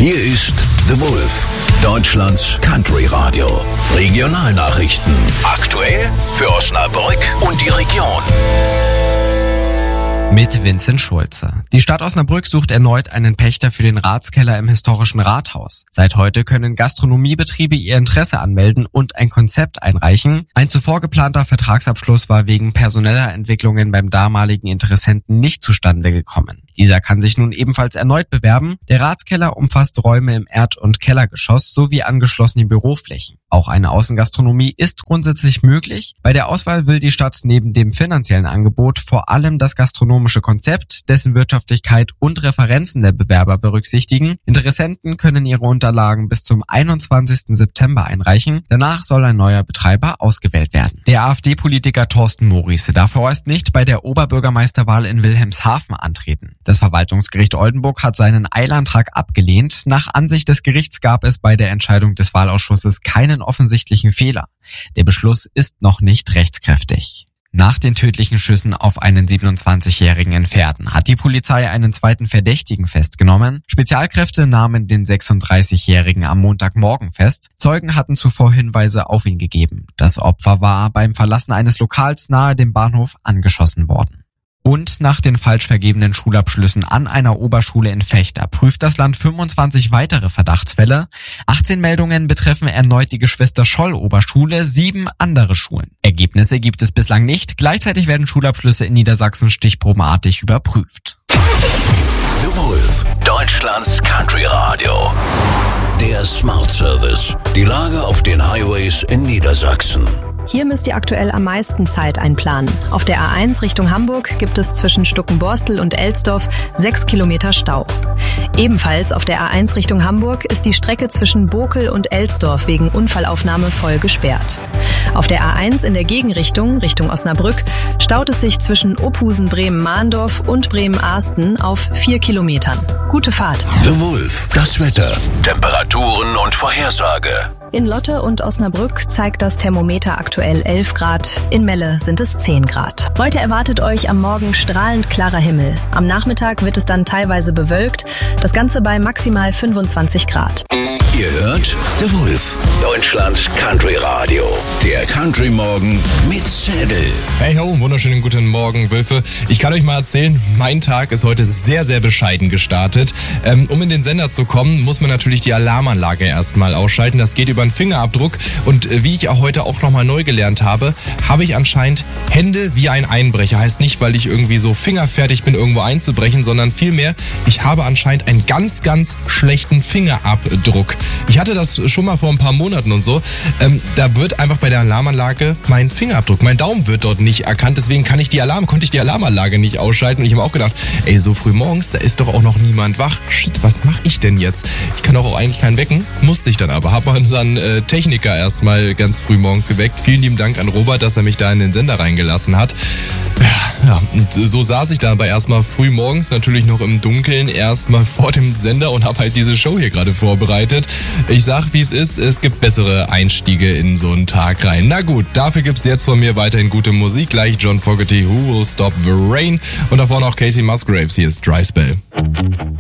Hier ist The Wolf, Deutschlands Country Radio. Regionalnachrichten. Aktuell für Osnabrück und die Region. Mit Vincent Schulze. Die Stadt Osnabrück sucht erneut einen Pächter für den Ratskeller im historischen Rathaus. Seit heute können Gastronomiebetriebe ihr Interesse anmelden und ein Konzept einreichen. Ein zuvor geplanter Vertragsabschluss war wegen personeller Entwicklungen beim damaligen Interessenten nicht zustande gekommen. Dieser kann sich nun ebenfalls erneut bewerben. Der Ratskeller umfasst Räume im Erd- und Kellergeschoss sowie angeschlossene Büroflächen. Auch eine Außengastronomie ist grundsätzlich möglich. Bei der Auswahl will die Stadt neben dem finanziellen Angebot vor allem das gastronomische Konzept, dessen Wirtschaftlichkeit und Referenzen der Bewerber berücksichtigen. Interessenten können ihre Unterlagen bis zum 21. September einreichen. Danach soll ein neuer Betreiber ausgewählt werden. Der AfD-Politiker Thorsten Morice darf vorerst nicht bei der Oberbürgermeisterwahl in Wilhelmshaven antreten. Das Verwaltungsgericht Oldenburg hat seinen Eilantrag abgelehnt. Nach Ansicht des Gerichts gab es bei der Entscheidung des Wahlausschusses keinen offensichtlichen Fehler. Der Beschluss ist noch nicht rechtskräftig. Nach den tödlichen Schüssen auf einen 27-Jährigen in Verden hat die Polizei einen zweiten Verdächtigen festgenommen. Spezialkräfte nahmen den 36-Jährigen am Montagmorgen fest. Zeugen hatten zuvor Hinweise auf ihn gegeben. Das Opfer war beim Verlassen eines Lokals nahe dem Bahnhof angeschossen worden. Und nach den falsch vergebenen Schulabschlüssen an einer Oberschule in Vechta prüft das Land 25 weitere Verdachtsfälle. 18 Meldungen betreffen erneut die Geschwister-Scholl-Oberschule, 7 andere Schulen. Ergebnisse gibt es bislang nicht. Gleichzeitig werden Schulabschlüsse in Niedersachsen stichprobenartig überprüft. The Wolf, Deutschlands Country Radio. Der Smart Service. Die Lage auf den Highways in Niedersachsen. Hier müsst ihr aktuell am meisten Zeit einplanen. Auf der A1 Richtung Hamburg gibt es zwischen Stuckenborstel und Elsdorf 6 Kilometer Stau. Ebenfalls auf der A1 Richtung Hamburg ist die Strecke zwischen Bokel und Elsdorf wegen Unfallaufnahme voll gesperrt. Auf der A1 in der Gegenrichtung, Richtung Osnabrück, staut es sich zwischen Ophusen, Bremen-Mahndorf und Bremen-Ahsten auf 4 Kilometern. Gute Fahrt. The Wolf, das Wetter, Temperaturen und Vorhersage. In Lotte und Osnabrück zeigt das Thermometer aktuell 11 Grad, in Melle sind es 10 Grad. Heute erwartet euch am Morgen strahlend klarer Himmel. Am Nachmittag wird es dann teilweise bewölkt, das Ganze bei maximal 25 Grad. Ihr hört The Wolf, Deutschlands Country Radio. Der Country Morgen mit Zettel. Hey ho, wunderschönen guten Morgen, Wölfe. Ich kann euch mal erzählen, mein Tag ist heute sehr, sehr bescheiden gestartet. Um in den Sender zu kommen, muss man natürlich die Alarmanlage erstmal ausschalten. Das geht über einen Fingerabdruck. Und wie ich auch heute auch nochmal neu gelernt habe, habe ich anscheinend Hände wie ein Einbrecher. Heißt nicht, weil ich irgendwie so fingerfertig bin, irgendwo einzubrechen, sondern vielmehr, ich habe anscheinend einen ganz, ganz schlechten Fingerabdruck. Ich hatte das schon mal vor ein paar Monaten und so. Da wird einfach bei der Alarmanlage mein Fingerabdruck, mein Daumen wird dort nicht erkannt. Deswegen konnte ich die Alarmanlage nicht ausschalten. Und ich habe auch gedacht, ey, so früh morgens, da ist doch auch noch niemand wach. Shit, was mache ich denn jetzt? Ich kann auch eigentlich keinen wecken. Musste ich dann aber. Habe mal unseren Techniker erstmal ganz früh morgens geweckt. Vielen lieben Dank an Robert, dass er mich da in den Sender reingelassen hat. Ja, und so saß ich da aber erstmal früh morgens, natürlich noch im Dunkeln, erstmal vor dem Sender und habe halt diese Show hier gerade vorbereitet. Ich sag, wie es ist, es gibt bessere Einstiege in so einen Tag rein. Na gut, dafür gibt's jetzt von mir weiterhin gute Musik. Gleich John Fogerty, Who Will Stop the Rain? Und davor noch Casey Musgraves, hier ist Dry Spell.